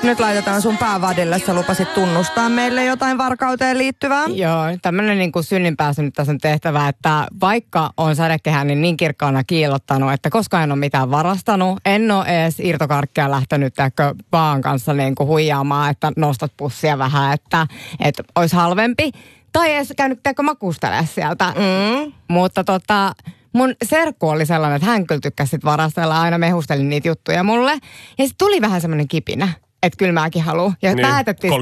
Nyt laitetaan sun päävadille. Sä lupasit tunnustaa meille jotain varkauteen liittyvää. Joo, tämmöinen niin kuin synninpääsy nyt tässä on tehtävä, että vaikka on sädekehän niin kirkkaana kiillottanut, että koskaan en ole mitään varastanut. En ole edes irtokarkkia lähtenyt vaan kanssa niin kuin huijaamaan, että nostat pussia vähän, että olisi halvempi. Tai edes käynyt makustelemaan sieltä. Mutta mun serkku oli sellainen, että hän kyllä tykkäsi sit varastella. Aina mehustelin niitä juttuja mulle. Ja sitten tuli vähän semmoinen kipinä, että kyllä mäkin haluan. Ja niin, päätettiin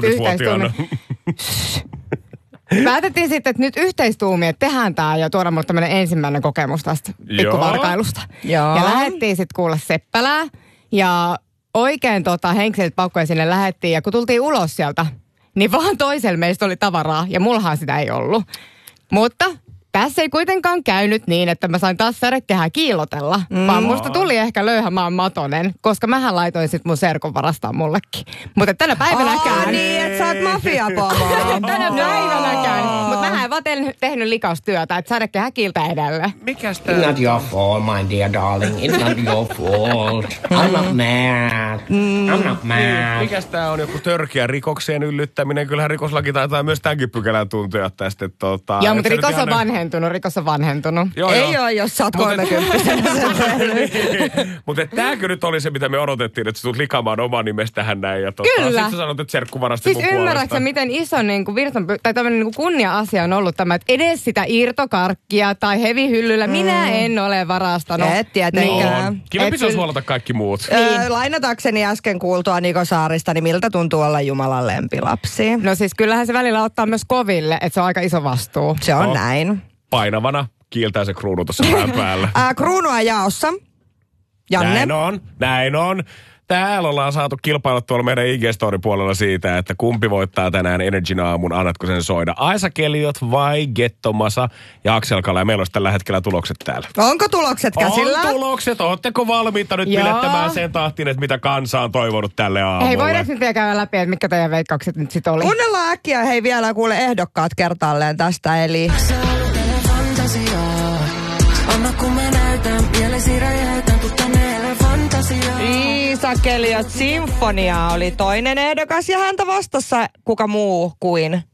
päätettiin sitten, että nyt yhteistuumia, että tehdään tämä ja tuodaan mulle tämmöinen ensimmäinen kokemus tästä pikkuvarkailusta. Ja lähdettiin sitten kuulla Seppälää. Ja oikein henkseltä paukkoja sinne lähdettiin. Ja kun tultiin ulos sieltä, niin vaan toisella meistä oli tavaraa ja mullahan sitä ei ollut. Mutta tässä ei kuitenkaan käynyt niin, että mä sain taas sädekehää kiillotella, vaan musta tuli ehkä löyhämaan matonen, koska mähän laitoin sit mun serkun varastaa mullekin. Mutta tänä päivänäkään. Niin, että sä oot mafiapomo. Tänä päivänäkään. Mutta mähän en vaan tehnyt likaustyötä, että sädekehää kiiltää edelleen. Mikäs tää? It's not your fault, my dear darling. It's not your fault. I'm not mad. I'm not mad. Mikäs tää on joku törkeä rikokseen yllyttäminen? Kyllähän rikoslaki taitaa myös tämänkin pykälän tuntea tästä. Joo, mutta rikos on vanhentunut. Ei ole, jos sä oot 30. Mutta tääkö nyt oli se, mitä me odotettiin, että sä tulet likaamaan oman nimestähän näin. Ja Kyllä. Sitten sä sanot, että serkku varasti mun ymmärrätkö, miten iso niin tämmöinen niin kunnia-asia on ollut tämä, että edes sitä irtokarkkia tai hevihyllyllä minä en ole varastanut. Et tietenkään. Kivempi se olisi huolata kaikki muut. Lainatakseni äsken kuultua Niko Saarista, niin miltä tuntuu olla Jumalan lempilapsi? No siis kyllähän se välillä ottaa myös koville, että se on aika iso vastuu. Se on näin. Painavana kiiltää se kruunu tuossa pään päällä. Kruunua jaossa. Janne. Näin on. Täällä ollaan saatu kilpailla tuolla meidän IG-story-puolella siitä, että kumpi voittaa tänään Energyn aamun, annatko sen soida. Aisa Keliot vai Gettomasa ja Aksel Kala. Ja meillä olisi tällä hetkellä tulokset täällä. Onko tulokset käsillä? On tulokset. Ootteko valmiita nyt pilettämään sen tahtiin, että mitä kansa on toivonut tälle aamulle? Hei, voidaanko nyt vielä käydä läpi, että mitkä teidän veikkaukset nyt sit oli? Kuunnellaan äkkiä, hei vielä kuule ehdokkaat kertaalleen tästä, eli... Anna kun mä näytän, mielesi räjäytän, kun tänne elän fantasiaa. Iisa Keliot Sinfonia oli toinen ehdokas ja häntä vastassa kuka muu kuin